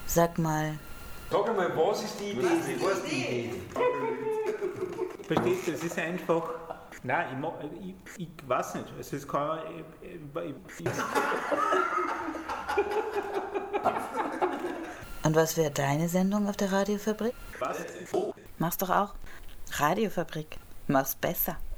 Sag mal. Sag einmal, was ist die Idee? Was ist die Idee? Verstehst du, es ist einfach... Nein, ich weiß nicht. Es ist kein... Und was wäre deine Sendung auf der Radiofabrik? Was? Mach's doch auch. Radiofabrik. Mach's besser.